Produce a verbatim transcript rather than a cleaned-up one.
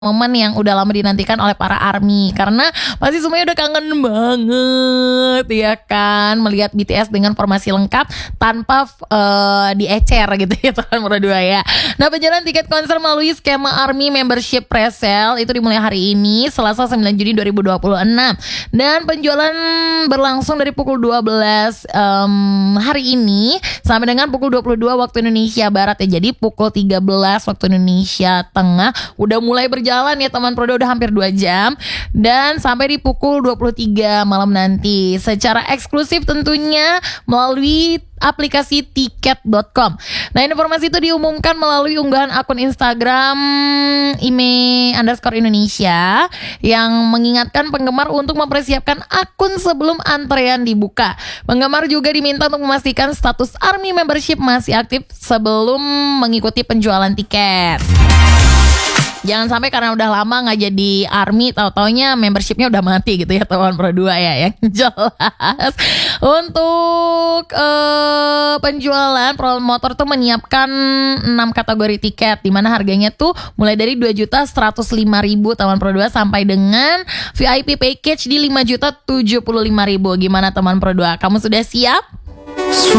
momen yang udah lama dinantikan oleh para ARMY, karena pasti semuanya udah kangen banget ya kan melihat B T S dengan formasi lengkap tanpa uh, diecer gitu ya teman berdua ya. Nah, penjualan tiket konser melalui skema ARMY Membership Presale itu dimulai hari ini Selasa sembilan Juni dua ribu dua puluh enam dan penjualan berlangsung dari pukul dua belas um, hari ini sampai dengan pukul dua puluh dua waktu Indonesia Barat ya. Jadi pukul tiga belas waktu Indonesia Tengah udah mulai berjalan jalan ya teman Prodo, udah hampir dua jam dan sampai di pukul dua puluh tiga malam nanti secara eksklusif tentunya melalui aplikasi tiket dot com. Nah, informasi itu diumumkan melalui unggahan akun Instagram ime underscore Indonesia yang mengingatkan penggemar untuk mempersiapkan akun sebelum antrean dibuka. Penggemar juga diminta untuk memastikan status ARMY Membership masih aktif sebelum mengikuti penjualan tiket. Jangan sampai karena udah lama gak jadi ARMY, tau-taunya membershipnya udah mati gitu ya teman Pro dua ya. Yang jelas untuk uh, penjualan promotor tuh menyiapkan enam kategori tiket, dimana harganya tuh mulai dari dua juta seratus lima ribu teman Pro dua sampai dengan V I P package di lima juta tujuh puluh lima ribu. Gimana teman Pro dua? Kamu sudah siap?